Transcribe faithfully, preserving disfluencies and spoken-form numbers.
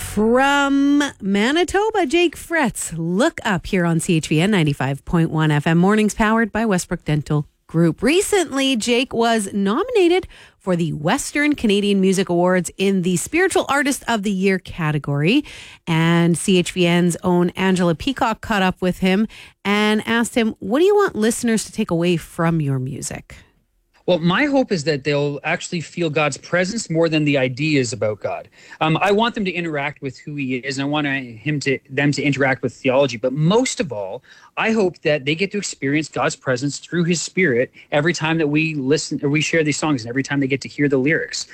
From Manitoba, Jake Fretz, Look Up here on C H V N ninety-five point one F M. Mornings powered by Westbrook Dental Group. Recently, Jake was nominated for the Western Canadian Music Awards in the Spiritual Artist of the Year category. And C H V N's own Angela Peacock caught up with him and asked him, what do you want listeners to take away from your music? Well, my hope is that they'll actually feel God's presence more than the ideas about God. Um, I want them to interact with who he is, and I want him to them to interact with theology. But most of all, I hope that they get to experience God's presence through his Spirit every time that we listen or we share these songs, and every time they get to hear the lyrics.